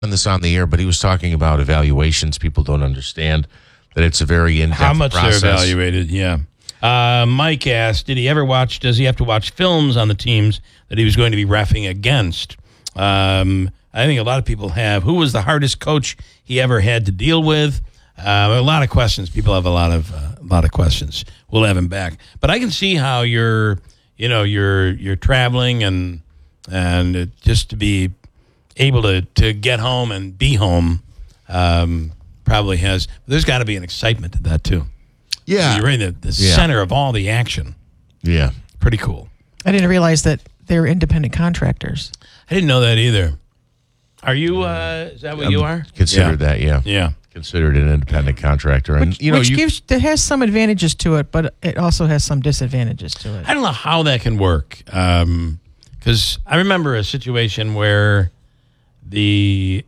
this on the air, but he was talking about evaluations. People don't understand that it's a very in-depth How much process. they're evaluated, yeah. Mike asked, does he have to watch films on the teams that he was going to be reffing against? I think a lot of people have. Who was the hardest coach he ever had to deal with? A lot of questions. People have a lot of questions. We'll have him back. But I can see how you're traveling and just to be able to get home and be home probably has. There's got to be an excitement to that too. Yeah, You're in the center of all the action. Yeah, Pretty cool. I didn't realize that they were independent contractors. I didn't know that either. Are you? Is that what you are? considered that. Yeah, Yeah. considered an independent contractor, and That has some advantages to it, but it also has some disadvantages to it. I don't know how that can work. Because I remember a situation where the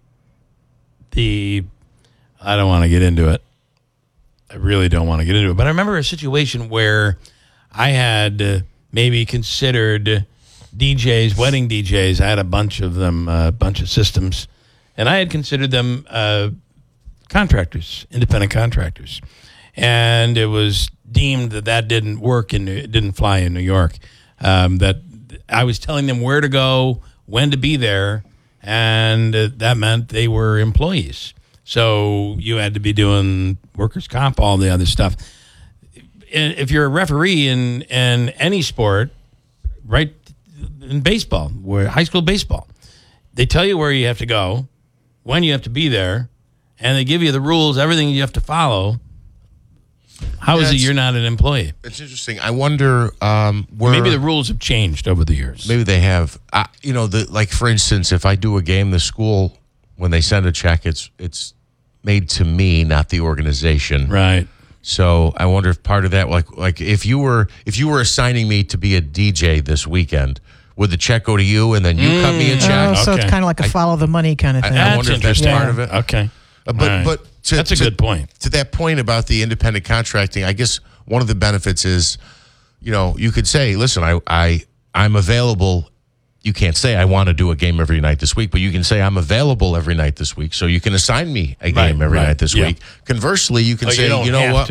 I don't want to get into it. I really don't want to get into it. But I remember a situation where I had maybe considered DJs, wedding DJs. I had a bunch of them, a bunch of systems. And I had considered them contractors, independent contractors. And it was deemed that didn't work and it didn't fly in New York. That I was telling them where to go, when to be there, and that meant they were employees. So you had to be doing workers' comp, all the other stuff. If you're a referee in any sport, right, in baseball, high school baseball, they tell you where you have to go, when you have to be there, and they give you the rules, everything you have to follow. How is it you're not an employee? it's interesting. I wonder where Maybe the rules have changed over the years. maybe they have. Like for instance, if I do a game, the school when they send a check, it's made to me, not the organization. Right. So I wonder if part of that, like if you were assigning me to be a DJ this weekend, would the check go to you and then you cut me a check? So it's Okay. kind of like a follow the money kind of thing. I wonder if that's interesting. part of it. Okay. But All right. That's a good point. To that point about the independent contracting, I guess one of the benefits is, you could say, listen, I'm available. You can't say I want to do a game every night this week, but you can say I'm available every night this week. So you can assign me a game every night this week. Conversely, you can say, you don't have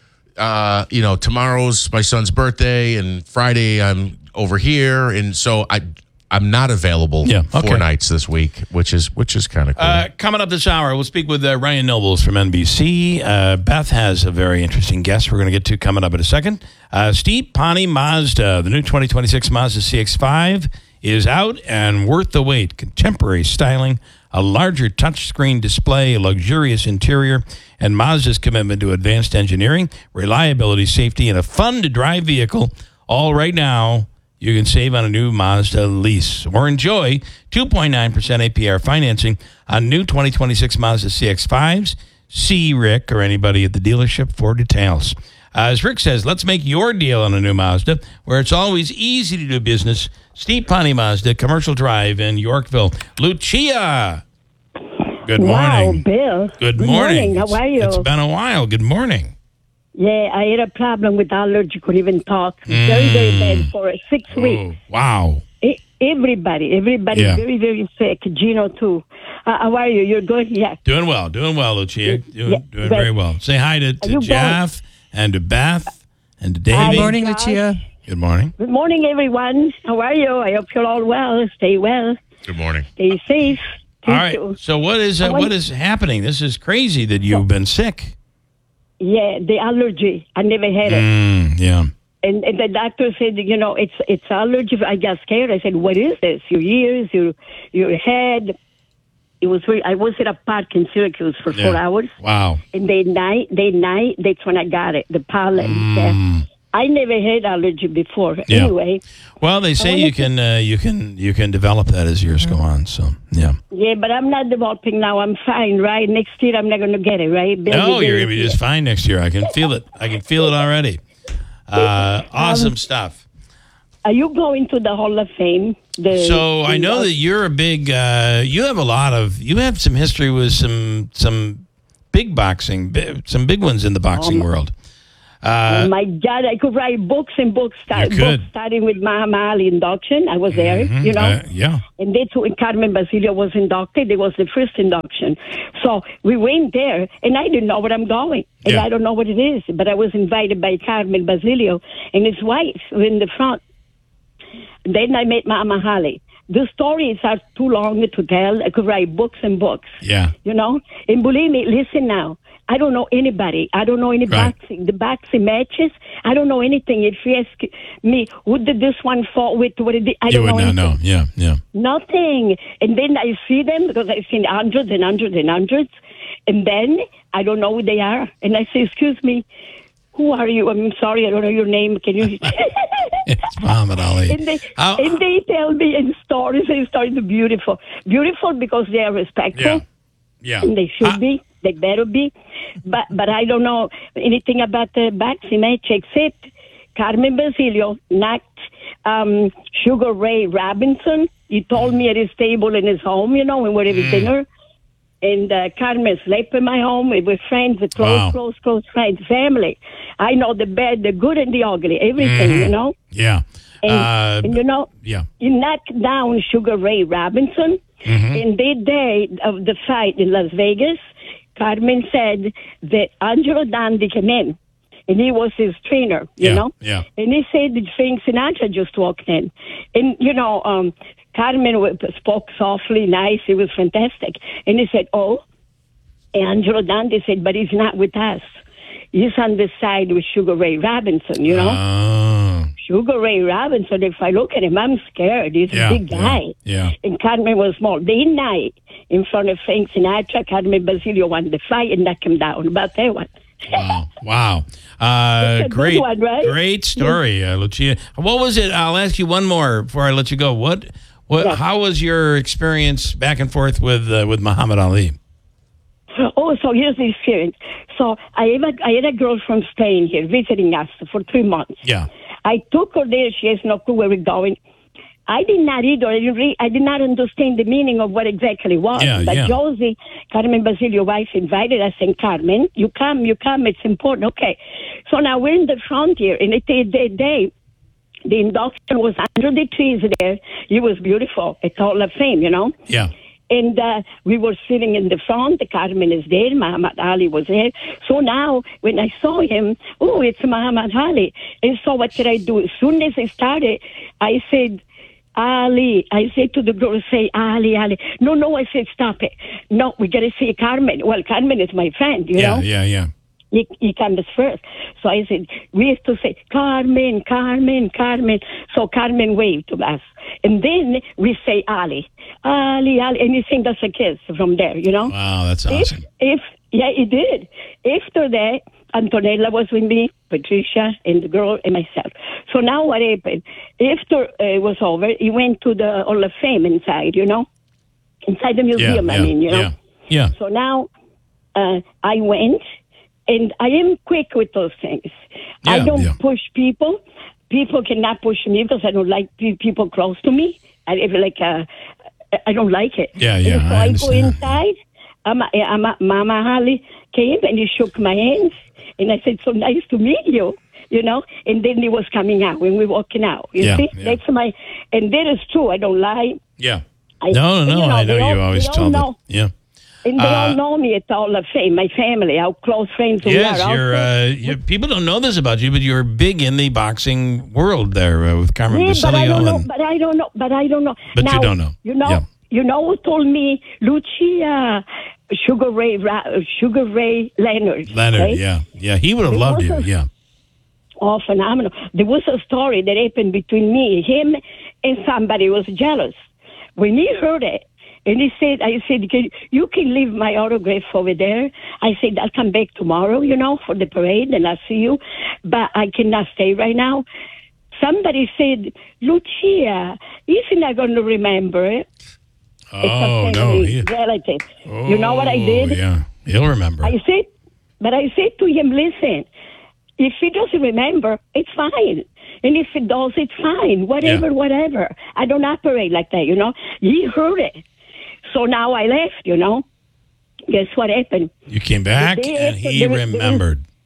what? to. Tomorrow's my son's birthday and Friday I'm over here. And so I'm not available 4 nights this week, which is kind of cool. Coming up this hour, we'll speak with Ryan Nobles from NBC. Beth has a very interesting guest we're going to get to coming up in a second. Steve Pani Mazda, the new 2026 Mazda CX-5 is out and worth the wait. Contemporary styling, a larger touchscreen display, a luxurious interior, and Mazda's commitment to advanced engineering, reliability, safety, and a fun-to-drive vehicle. All right now, you can save on a new Mazda lease or enjoy 2.9% APR financing on new 2026 Mazda CX-5s. See Rick or anybody at the dealership for details. As Rick says, let's make your deal on a new Mazda, where it's always easy to do business. Steve Pani Mazda, Commercial Drive in Yorkville. Lucia. Good morning. Wow, Bill. Good morning. How are you? It's been a while. Good morning. Yeah, I had a problem with allergy. Couldn't even talk. Very, very bad for 6 weeks. Wow. Everybody, Yeah. very, very sick. Gino too. How are you? You're good? Yeah. Doing well, Lucia. Doing but- very well. Say hi to you Jeff and to Beth and to Davey. Hi. Good morning, Guys. Lucia. Good morning. Good morning, everyone. How are you? I hope you're all well. Stay well. Good morning. Stay safe. All right. So what is happening? This is crazy that you've been sick. Yeah, the allergy. I never had it. Yeah. And the doctor said, it's allergy. I got scared. I said, what is this? Your ears, your head. It was I was at a park in Syracuse for 4 hours. Wow. And they night, that's when I got it, the pollen. Yeah. I never had allergy before. Yeah. Anyway. Well, they say you can develop that as years go on. So yeah. Yeah, but I'm not developing now. I'm fine, right? Next year I'm not going to get it, right? No, you're going to be just fine next year. I can feel it. I can feel it already. Awesome stuff. Are you going to the Hall of Fame? So I know that you're a big. You have some history with some big boxing, some big ones in the boxing world. Oh my God, I could write books and books, You could. books starting with Muhammad Ali induction. I was there, you know. Yeah. And that's when Carmen Basilio was inducted. It was the first induction. So we went there, and I didn't know where I'm going. And Yeah. I don't know what it is. But I was invited by Carmen Basilio and his wife were in the front. Then I met Muhammad Ali. The stories are too long to tell. I could write books and books. Yeah. You know? And believe me, listen now. I don't know anybody. I don't know any Right. boxing. The boxing matches, I don't know anything. If you ask me, who did this one fought with? What did I You don't would know not anything. know. Yeah. Nothing. And then I see them because I've seen hundreds and hundreds and hundreds. And then I don't know who they are. And I say, excuse me, who are you? I'm sorry, I don't know your name. Can you? It's Muhammad Ali. And they tell me in stories, and stories are beautiful. Beautiful because they are respectful. Yeah. And they should be. They better be. But I don't know anything about the boxing match except Carmen Basilio knocked Sugar Ray Robinson. He told me at his table in his home, you know, when we were having dinner. And Carmen slept in my home. We were friends, close friends, family. I know the bad, the good, and the ugly, everything, you know. Yeah. And you know, Yeah. he knocked down Sugar Ray Robinson. And the day of the fight in Las Vegas, Carmen said that Angelo Dandi came in, and he was his trainer, you know. Yeah. And he said that Frank Sinatra just walked in. And, you know, Carmen spoke softly, nice. It was fantastic. And he said, oh, and Angelo Dandi said, but he's not with us. He's on the side with Sugar Ray Robinson, you know. Oh. Sugar Ray Robinson, if I look at him, I'm scared. He's a big guy. Yeah. And Carmen was small. Day and night, in front of Frank Sinatra, Carmen Basilio won the fight and knocked him down. About that one. Wow. a Great, good one, right? great story, Lucia. What was it? I'll ask you one more before I let you go. What? Yeah. How was your experience back and forth with Muhammad Ali? Oh, so here's the experience. So I had a girl from Spain here visiting us for 3 months. Yeah. I took her there. She has no clue where we're going. I did not either. I did not understand the meaning of what exactly was. Yeah, but yeah. Josie, Carmen Basilio's wife, invited us, and Carmen, you come, it's important. Okay. So now we're in the front here, and the induction was under the trees there. It was beautiful. It's Hall of Fame, you know. Yeah. And we were sitting in the front. Carmen is there. Muhammad Ali was there. So now, when I saw him, oh, it's Muhammad Ali. And so what did I do? As soon as I started, I said, Ali. I said to the girl, say, Ali, Ali. No, I said, stop it. No, we got to see Carmen. Well, Carmen is my friend, you know. Yeah. He comes first. So I said, we have to say, Carmen. So Carmen waved to us. And then we say, Ali, and he sent us a kiss from there, you know. Wow, that's awesome. Yeah, he did. After that, Antonella was with me, Patricia, and the girl, and myself. So now what happened? After it was over, he went to the Hall of Fame inside, you know. Inside the museum, you know. Yeah. So now I went, and I am quick with those things. I don't push people. People cannot push me because I don't like people close to me. I don't like it. Yeah. And so I I go understand. inside. Mama Ali came and he shook my hands, and I said, "So nice to meet you," you know. And then he was coming out when we were walking out. You see, that's and that is true. I don't lie. Yeah. No, I know you always tell that. Yeah. And they all know me at Hall of Fame, my family, how close friends we are. People don't know this about you, but you're big in the boxing world there with Carmen Yeah, Basilio. but I don't know. But now, you don't know. You know who told me? Lucia, Sugar Ray Leonard. Leonard, right? yeah. He would have loved you, yeah. Oh, phenomenal. There was a story that happened between me, him, and somebody who was jealous. When he heard it, and I said, you can leave my autograph over there. I said, I'll come back tomorrow, you know, for the parade, and I'll see you. But I cannot stay right now. Somebody said, Lucia, he's not going to remember it. Oh, no. Relative. You know what I did? Yeah, he'll remember. I said to him, listen, if he doesn't remember, it's fine. And if it does, it's fine. Whatever. I don't operate like that, you know. He heard it. So now I left, you know. Guess what happened? You came back and he remembered.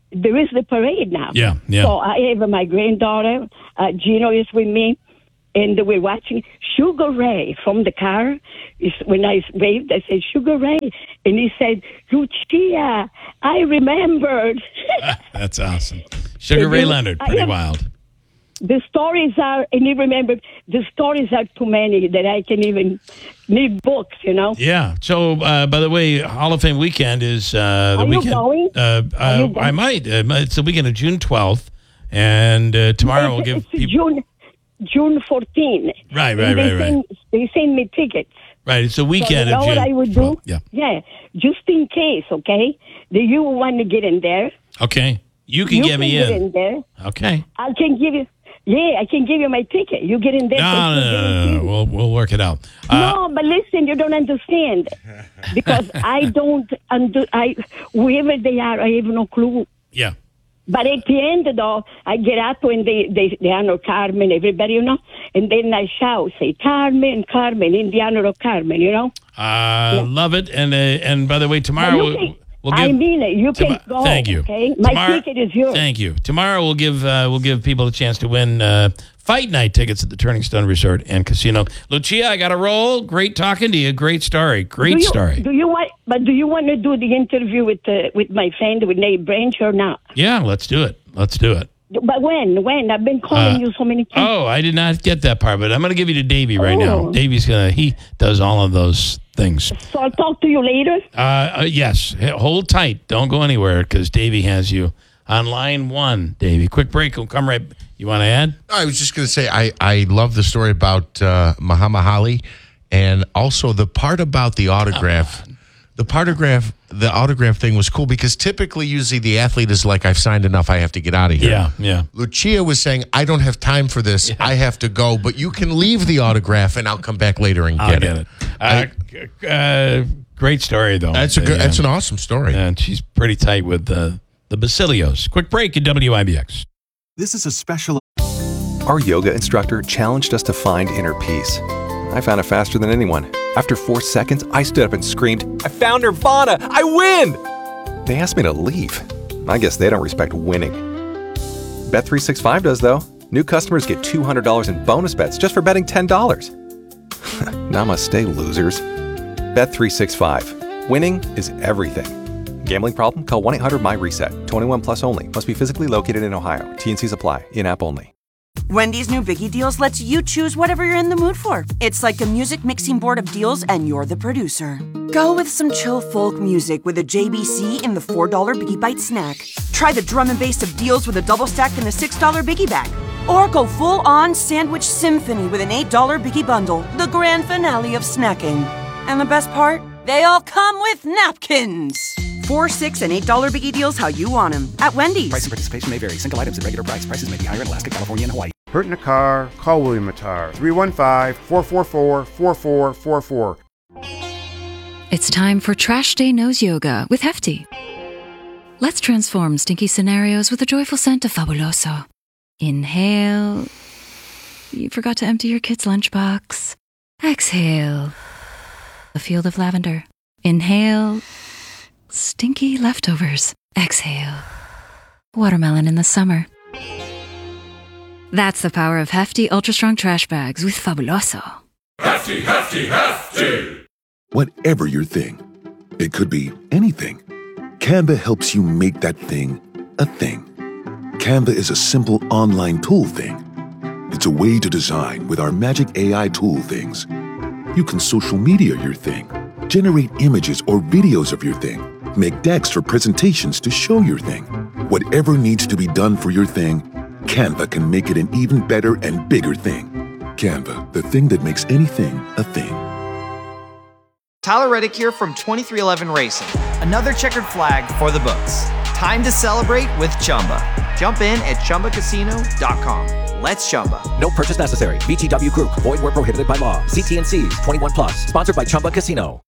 there is the parade now. Yeah. So I have my granddaughter, Gino is with me, and we're watching Sugar Ray from the car. When I waved, I said, Sugar Ray. And he said, Lucia, I remembered. That's awesome. Sugar Ray Leonard, pretty wild. The stories are, and you remember, the stories are too many that I can even need books, you know? Yeah. So, by the way, Hall of Fame weekend is the weekend. You going? I might. It's the weekend of June 12th. And tomorrow we'll give people... June 14. Right. They send me tickets. Right. It's the weekend so of you know June. what I would 12th. do? Yeah. Just in case, okay? Do you want to get in there? Okay. You can get me get in there. Okay. I can give you... Yeah, I can give you my ticket. You get in there. No. We'll work it out. No, but listen, you don't understand. Because I don't... whoever they are, I have no clue. Yeah. But at the end, though, I get up when they honor Carmen, everybody, you know, and then I shout, say, Carmen, in the honor of Carmen, you know? Love it. And by the way, tomorrow we'll give... I mean it. You can go. Thank you. Okay? My ticket is yours. Thank you. Tomorrow we'll give people a chance to win Fight Night tickets at the Turning Stone Resort and Casino. Lucia, I got to roll. Great talking to you. Great story. Story. Do you want to do the interview with my friend, with Nate Branch, or not? Yeah, let's do it. But when? I've been calling you so many times. Oh, I did not get that part, but I'm going to give you to Davey right now. Davey's he does all of those things. So I'll talk to you later? Yes. Hold tight. Don't go anywhere because Davey has you on line one, Davey. Quick break. We'll come right. You want to add? I was just going to say, I love the story about Muhammad Ali, and also the part about the autograph. The autograph thing was cool because typically, usually the athlete is like, I've signed enough, I have to get out of here. Yeah. Lucia was saying, I don't have time for this. Yeah. I have to go, but you can leave the autograph and I'll come back later and get it. Great story, though. That's an awesome story. And she's pretty tight with the Basilios. Quick break at WIBX. This is a special... Our yoga instructor challenged us to find inner peace. I found it faster than anyone. After 4 seconds, I stood up and screamed, I found Nirvana! I win! They asked me to leave. I guess they don't respect winning. Bet365 does, though. New customers get $200 in bonus bets just for betting $10. Namaste, losers. Bet365. Winning is everything. Gambling problem? Call 1-800-MY-RESET. 21 plus only. Must be physically located in Ohio. T&Cs apply. In-app only. Wendy's new Biggie Deals lets you choose whatever you're in the mood for. It's like a music mixing board of deals, and you're the producer. Go with some chill folk music with a JBC in the $4 Biggie Bite snack. Try the drum and bass of deals with a double stack in the $6 Biggie Bag. Or go full-on sandwich symphony with an $8 Biggie Bundle, the grand finale of snacking. And the best part? They all come with napkins. $4, $6, and $8 Biggie Deals how you want them at Wendy's. Price and participation may vary. Single items at regular price. Prices may be higher in Alaska, California, and Hawaii. Hurt in a car? Call William Attar. 315-444-4444. It's time for Trash Day Nose Yoga with Hefty. Let's transform stinky scenarios with the joyful scent of Fabuloso. Inhale. You forgot to empty your kid's lunchbox. Exhale. A field of lavender. Inhale. Stinky leftovers. Exhale. Watermelon in the summer. That's the power of Hefty Ultra Strong Trash Bags with Fabuloso. Hefty, Hefty, Hefty! Whatever your thing, it could be anything. Canva helps you make that thing a thing. Canva is a simple online tool thing. It's a way to design with our magic AI tool things. You can social media your thing, generate images or videos of your thing, make decks for presentations to show your thing. Whatever needs to be done for your thing, Canva can make it an even better and bigger thing. Canva, the thing that makes anything a thing. Tyler Reddick here from 2311 Racing. Another checkered flag for the books. Time to celebrate with Chumba. Jump in at ChumbaCasino.com. Let's Chumba. No purchase necessary. VGW Group. Void where prohibited by law. See T&Cs. 21 plus. Sponsored by Chumba Casino.